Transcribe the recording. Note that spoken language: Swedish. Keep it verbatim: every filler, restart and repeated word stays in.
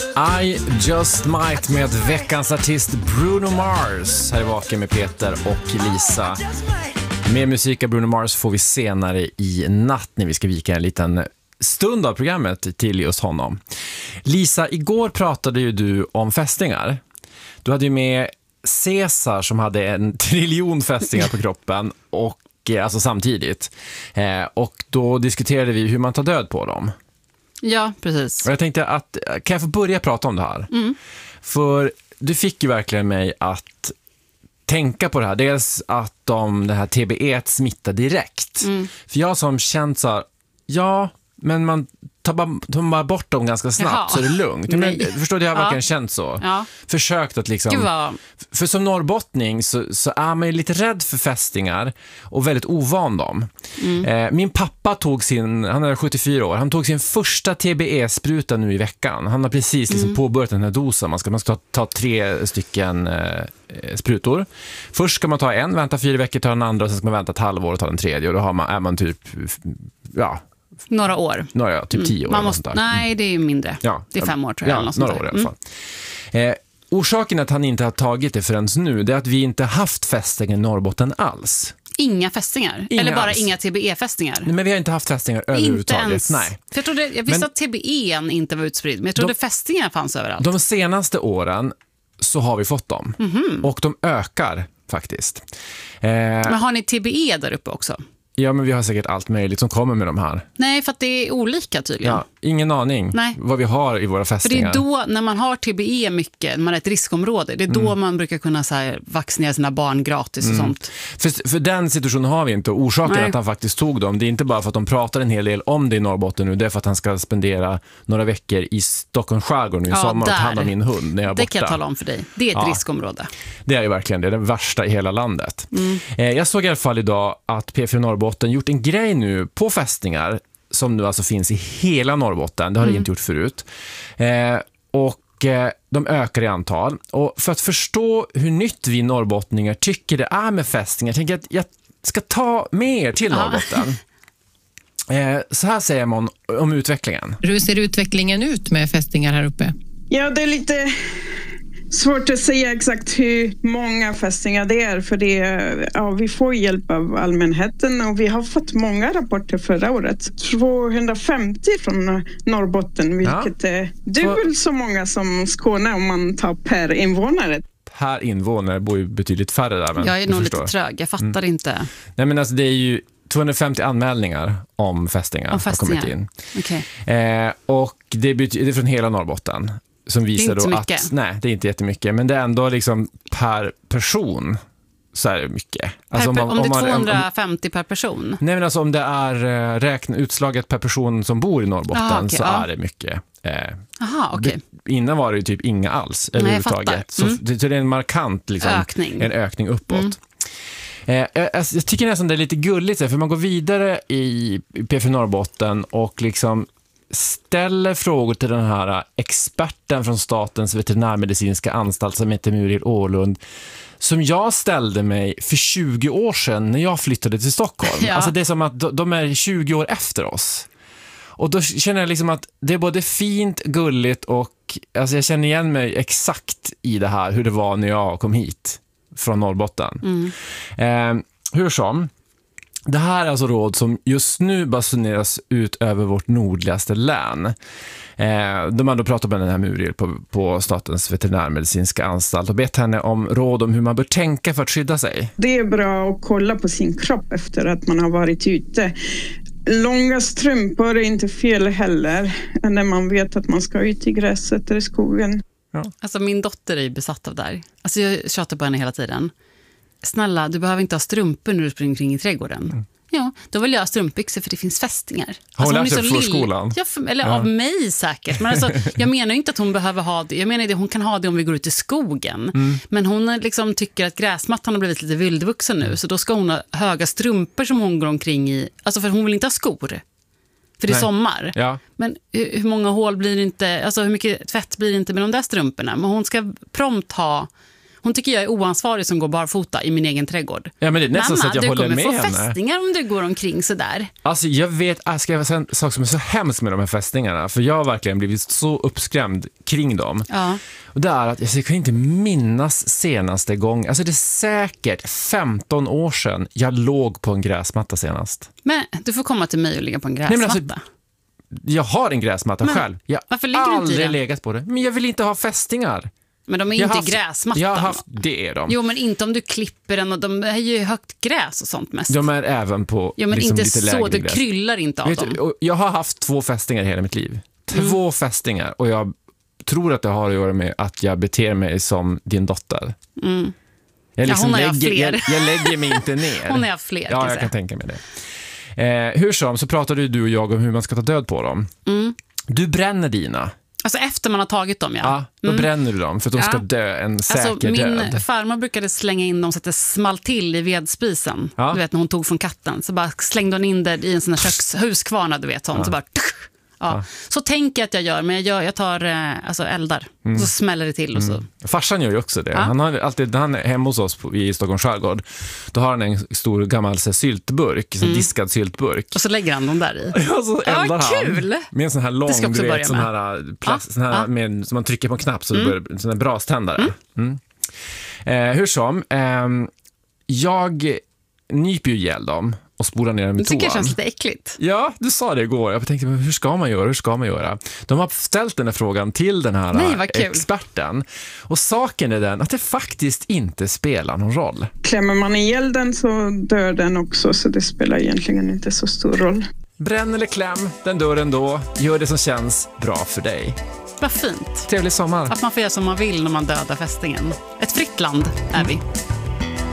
I Just Might med veckans artist Bruno Mars. Här är Vaken med Peter och Lisa. Mer musik av Bruno Mars får vi senare i natt när vi ska vika en liten stund av programmet till just honom. Lisa, igår pratade ju du om fästingar. Du hade ju med Caesar som hade en triljon fästingar på kroppen och alltså samtidigt. Eh, och då diskuterade vi hur man tar död på dem. Ja, precis. Och jag tänkte att, kan jag få börja prata om det här? Mm. För du fick ju verkligen mig att tänka på det här. Dels att de, det här T B E smittar direkt. Mm. För jag som känt så här, ja, men man tar bara, tar bara bort dem ganska snabbt. Jaha. Så är det lugnt. Men, förstår du, jag har verkligen ja. känt så. Ja. Försökt att liksom... Vad... För som norrbottning så, så är man ju lite rädd för fästingar och väldigt ovan dem. Mm. Eh, min pappa tog sin, han är sjuttiofyra år, han tog sin första T B E-spruta nu i veckan. Han har precis liksom mm. påbörjat den här dosen. Man ska, man ska ta, ta tre stycken eh, sprutor. Först ska man ta en, vänta fyra veckor, ta den andra och sen ska man vänta ett halvår och ta den tredje. Och då har man, är man typ, ja... Några år. Några, typ tio år. Man måste, nej, det är ju mindre. Ja, det är fem år tror jag. Ja, några år i alla fall. Mm. Eh, orsaken att han inte har tagit det förrän nu, det är att vi inte haft fästingar i Norrbotten alls. Inga fästingar? Inga Eller bara alls. Inga T B E-fästingar? Nej, men vi har inte haft fästingar överhuvudtaget. Inte ens. Nej. För jag, trodde, jag visste men, att T B E inte var utspridd, men jag trodde de, fästingar fanns överallt. De senaste åren så har vi fått dem. Mm-hmm. Och de ökar faktiskt. Eh, men har ni T B E där uppe också? Ja, men vi har säkert allt möjligt som kommer med de här. Nej, för att det är olika tydligen. Ja, ingen aning Nej. vad vi har i våra fästingar. För det är då, när man har T B E mycket, när man är ett riskområde, det är då mm. man brukar kunna så här, vaccinera sina barn gratis och mm. sånt. För, för den situationen har vi inte. Och orsaken Nej. att han faktiskt tog dem, det är inte bara för att de pratar en hel del om det i Norrbotten nu, det är för att han ska spendera några veckor i Stockholms skärgård nu i ja, sommar och ta hand om min hund när jag är borta. Det kan jag tala om för dig. Det är ett ja. riskområde. Det är ju verkligen det, är det värsta i hela landet. Mm. Eh, jag såg i alla fall idag att P fyra Norrbotten gjort en grej nu på fästingar som nu alltså finns i hela Norrbotten. Det har mm. det inte gjort förut. Eh, och eh, de ökar i antal. Och för att förstå hur nytt vi norrbottningar tycker det är med fästingar, jag tänker att jag ska ta med er till Norrbotten. eh, så här säger man om utvecklingen. Hur ser utvecklingen ut med fästingar här uppe? Ja, det är lite... svårt att säga exakt hur många fästingar det är, för det är, ja, vi får hjälp av allmänheten och vi har fått många rapporter förra året. tvåhundrafemtio från Norrbotten, vilket ja. är dubbelt så många som Skåne om man tar per invånare. Per invånare bor ju betydligt färre där. Men jag är nog lite trög, jag fattar mm. inte. Nej, men alltså det är ju tvåhundrafemtio anmälningar om fästingar, om fästingar. har kommit in. Okay. Eh, och det är, det är från hela Norrbotten. Som visar då att, nej, det är inte jättemycket, men det är ändå liksom per person så är det mycket. Alltså per, om, man, om det är tvåhundrafemtio om, per person? Nej, men alltså om det är räkna, utslaget per person som bor i Norrbotten. Aha, okay, så ja. är det mycket. Eh, Aha, okay. det, innan var det ju typ inga alls överhuvudtaget. Så, mm. så det är en markant liksom, ökning. En ökning uppåt. Mm. Eh, jag, jag tycker nästan det är lite gulligt, för man går vidare i P fyra Norrbotten och liksom ställer frågor till den här experten från Statens veterinärmedicinska anstalt som heter Muriel Åhlund, som jag ställde mig för tjugo år sedan när jag flyttade till Stockholm. Ja. Alltså det är som att de är tjugo år efter oss. Och då känner jag liksom att det är både fint, gulligt och alltså jag känner igen mig exakt i det här, hur det var när jag kom hit från Norrbotten. Mm. Eh, hur som, det här är alltså råd som just nu basuneras ut över vårt nordligaste län. Eh, de har då pratat med den här Muriel på, på Statens veterinärmedicinska anstalt och bett henne om råd om hur man bör tänka för att skydda sig. Det är bra att kolla på sin kropp efter att man har varit ute. Långa strumpor är inte fel heller när man vet att man ska ut i gräset eller i skogen. Ja. Alltså min dotter är ju besatt av det där. Alltså jag tjatar på henne hela tiden. Snälla, du behöver inte ha strumpor när du springer kring i trädgården. Mm. Ja, då vill jag ha strumpbyxor för det finns fästingar. Har hon lärt sig för skolan? Ja, för, eller ja. av mig säkert. Men alltså, jag menar ju inte att hon behöver ha det. Jag menar att hon kan ha det om vi går ut i skogen. Mm. Men hon liksom tycker att gräsmattan har blivit lite vildvuxen nu. Så då ska hon ha höga strumpor som hon går omkring i. Alltså för hon vill inte ha skor. För det är Nej. sommar. Ja. Men hur, hur många hål blir det inte, alltså hur mycket tvätt blir det inte med de där strumporna? Men hon ska prompt ha, Hon tycker jag är oansvarig som går barfota i min egen trädgård. Ja, men det är nästan Mamma, så att jag du håller kommer med få henne. fästingar om du går omkring sådär. Alltså jag vet, jag ska säga en sak som är så hemskt med de här fästingarna, för jag har verkligen blivit så uppskrämd kring dem. Ja. Och det är att jag kan inte minnas senaste gång, alltså det är säkert femton år sedan jag låg på en gräsmatta senast. Men du får komma till mig och ligga på en gräsmatta. Nej, men alltså, jag har en gräsmatta Men själv. Jag varför har ligger du inte i aldrig den? legat på det. Men jag vill inte ha fästingar. Men de är Jag inte har haft, i gräsmattan. Jag har haft, det är de. Jo, men inte om du klipper den, och de är ju högt gräs och sånt mest. De är även på Jo, men liksom inte lite så, lägre det gräs. kryllar inte av Vet dem. du, och jag har haft två fästingar i hela mitt liv. Två mm. fästingar. Och jag tror att det har att göra med att jag beter mig som din dotter. Mm. Jag, liksom Ja, hon har lägger, fler. jag, jag lägger mig inte ner. Hon har fler, Ja, kan jag säga. kan tänka mig det. Eh, hur som, så pratade du och jag om hur man ska ta död på dem. Mm. Du bränner dina. Alltså efter man har tagit dem, ja. Ja, då Mm. bränner du dem för att de ska Ja. dö en säker Alltså, min död. farmor brukade slänga in dem så att det small till i vedspisen. Ja. Du vet, när hon tog från katten. Så bara slängde hon in det i en sån här köks, huskvarna, du vet. Sånt, Ja. så bara... Ja. Så tänker jag att jag gör, men jag, gör, jag tar eh, alltså eldar. Mm. Och så smäller det till. Och så. Mm. Farsan gör ju också det. Ja. Han har alltid, han är hemma hos oss på, i Stockholms skärgård. Då har han en stor gammal så här, syltburk, så Mm. diskad syltburk. Och så lägger han dem där i. Och så Ja, eldar han kul! med en sån här lång, Det ska jag också du börja vet, sån med. här, plast, Ja. sån här Ja. med, som man trycker på en knapp så Mm. det börjar, sån här braständare. Mm. Eh, hur som, eh, jag nyper ju ihjäl dem och spolar ner dem i Jag tycker det toan. känns lite äckligt. Ja, du sa det igår. Jag tänkte, hur ska man göra? Hur ska man göra? De har ställt den här frågan till den här Nej, vad kul. experten. Och saken är den att det faktiskt inte spelar någon roll. Klämmer man ihjäl den så dör den också, så det spelar egentligen inte så stor roll. Bränn eller kläm, den dör ändå. Gör det som känns bra för dig. Vad fint. Trevlig sommar. Att man får göra som man vill när man dödar fästingen. Ett fritt land är vi.